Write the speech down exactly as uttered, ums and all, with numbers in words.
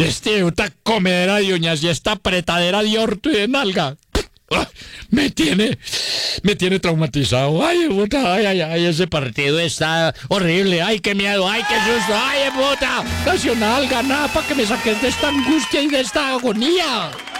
Este, esta comedera de uñas y esta apretadera de orto y de nalga. Ah, Me tiene, me tiene traumatizado. Ay, puta, ay, ay, ay, ese partido está horrible. Ay, qué miedo, ay, qué susto. Ay, puta, Nacional, gana para que me saques de esta angustia y de esta agonía.